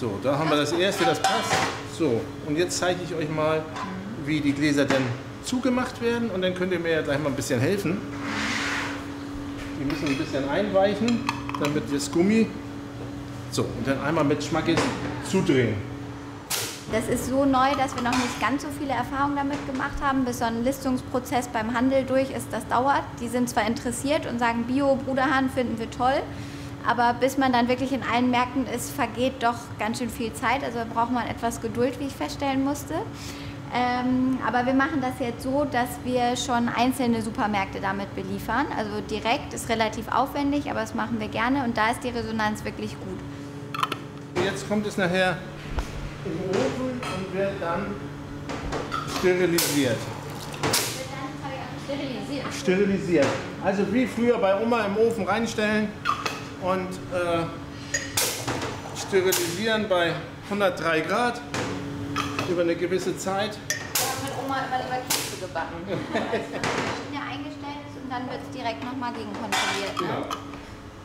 So, da haben wir das erste, das passt. So, und jetzt zeige ich euch mal, wie die Gläser dann zugemacht werden. Und dann könnt ihr mir ja gleich mal ein bisschen helfen. Die müssen ein bisschen einweichen, damit das Gummi. So, und dann einmal mit Schmackes zudrehen. Das ist so neu, dass wir noch nicht ganz so viele Erfahrungen damit gemacht haben, bis so ein Listungsprozess beim Handel durch ist. Das dauert. Die sind zwar interessiert und sagen, Bio, Bruderhahn finden wir toll, aber bis man dann wirklich in allen Märkten ist, vergeht doch ganz schön viel Zeit. Also braucht man etwas Geduld, wie ich feststellen musste. Aber wir machen das jetzt so, dass wir schon einzelne Supermärkte damit beliefern. Also direkt ist relativ aufwendig, aber das machen wir gerne und da ist die Resonanz wirklich gut. Jetzt kommt es nachher in den Ofen und wird dann sterilisiert. Sterilisiert. Also wie früher bei Oma im Ofen reinstellen und sterilisieren bei 103 Grad über eine gewisse Zeit. Wir haben mit Oma immer lieber Kekse gebacken. Als die Maschine eingestellt ist und dann wird es direkt nochmal gegenkontrolliert. Ne? Genau.